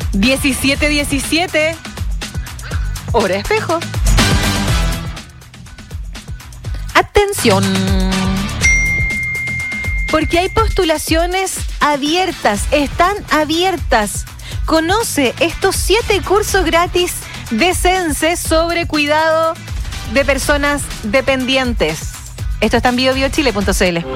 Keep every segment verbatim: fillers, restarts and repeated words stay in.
diecisiete diecisiete, hora espejo. Atención, porque hay postulaciones abiertas, están abiertas. Conoce estos siete cursos gratis de Sense sobre cuidado de personas dependientes. Esto está en bio bio chile punto c l.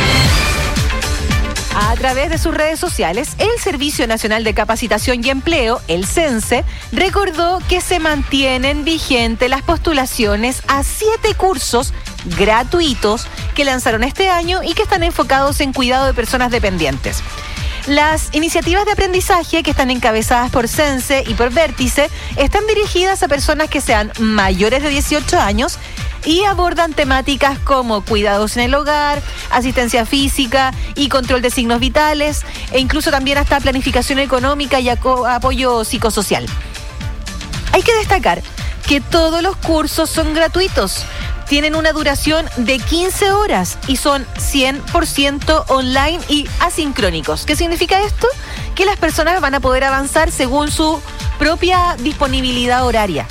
A través de sus redes sociales, el Servicio Nacional de Capacitación y Empleo, el Sense, recordó que se mantienen vigentes las postulaciones a siete cursos gratuitos que lanzaron este año y que están enfocados en cuidado de personas dependientes. Las iniciativas de aprendizaje que están encabezadas por Sense y por Vértice están dirigidas a personas que sean mayores de dieciocho años y abordan temáticas como cuidados en el hogar, asistencia física y control de signos vitales, e incluso también hasta planificación económica y apoyo psicosocial. Hay que destacar que todos los cursos son gratuitos, tienen una duración de quince horas y son cien por ciento online y asincrónicos. ¿Qué significa esto? Que las personas van a poder avanzar según su propia disponibilidad horaria.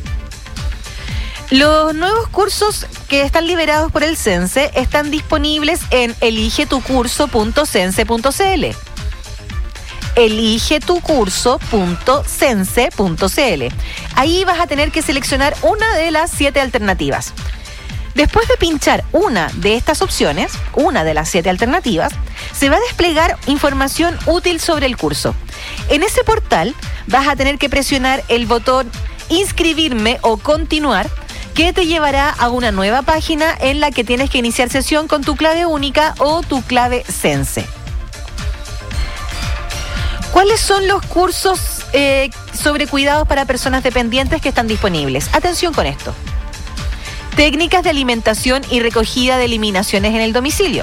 Los nuevos cursos que están liberados por el Sense están disponibles en elige tu curso punto sense punto c l. elige tu curso punto sense punto c l. Ahí vas a tener que seleccionar una de las siete alternativas. Después de pinchar una de estas opciones, una de las siete alternativas, se va a desplegar información útil sobre el curso. En ese portal vas a tener que presionar el botón inscribirme o continuar, que te llevará a una nueva página en la que tienes que iniciar sesión con tu clave única o tu clave Sense. ¿Cuáles son los cursos eh, sobre cuidados para personas dependientes que están disponibles? Atención con esto. Técnicas de alimentación y recogida de eliminaciones en el domicilio.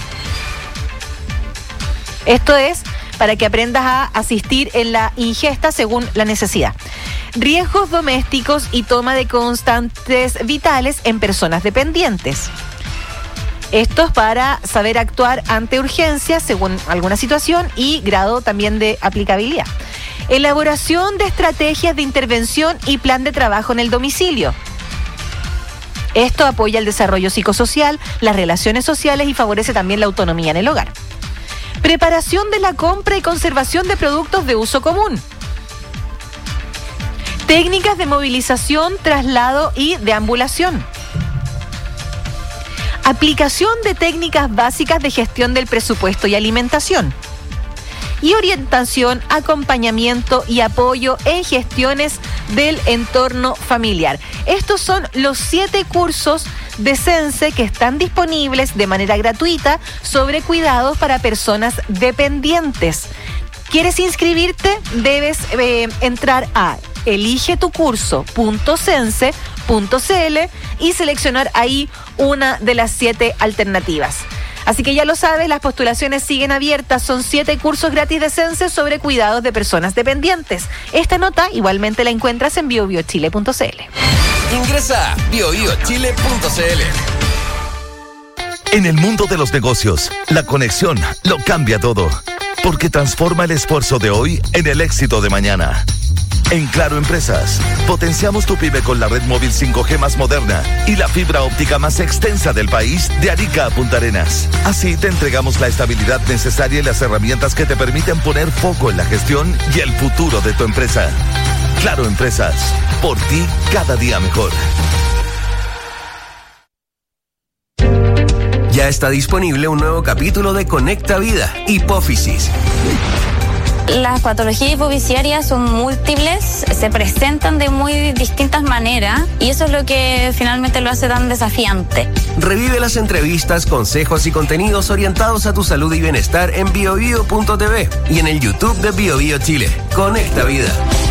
Esto es para que aprendas a asistir en la ingesta según la necesidad. Riesgos domésticos y toma de constantes vitales en personas dependientes. Esto es para saber actuar ante urgencias según alguna situación y grado también de aplicabilidad. Elaboración de estrategias de intervención y plan de trabajo en el domicilio. Esto apoya el desarrollo psicosocial, las relaciones sociales y favorece también la autonomía en el hogar. Preparación de la compra y conservación de productos de uso común. Técnicas de movilización, traslado y deambulación. Aplicación de técnicas básicas de gestión del presupuesto y alimentación. Y orientación, acompañamiento y apoyo en gestiones del entorno familiar. Estos son los siete cursos de Sense que están disponibles de manera gratuita sobre cuidados para personas dependientes. ¿Quieres inscribirte? Debes eh, entrar a elige tu curso punto sense punto c l y seleccionar ahí una de las siete alternativas. Así que ya lo sabes, las postulaciones siguen abiertas. Son siete cursos gratis de Sense sobre cuidados de personas dependientes. Esta nota igualmente la encuentras en bio bio chile punto c l. Ingresa a bio bio chile punto c l. En el mundo de los negocios, la conexión lo cambia todo, porque transforma el esfuerzo de hoy en el éxito de mañana. En Claro Empresas, potenciamos tu pyme con la red móvil cinco G más moderna y la fibra óptica más extensa del país de Arica a Punta Arenas. Así te entregamos la estabilidad necesaria y las herramientas que te permiten poner foco en la gestión y el futuro de tu empresa. Claro Empresas, por ti cada día mejor. Ya está disponible un nuevo capítulo de Conecta Vida, hipófisis. Las patologías hipofisiarias son múltiples, se presentan de muy distintas maneras y eso es lo que finalmente lo hace tan desafiante. Revive las entrevistas, consejos y contenidos orientados a tu salud y bienestar en bio bio punto t v y en el YouTube de Bio Bio Chile. Conecta Vida.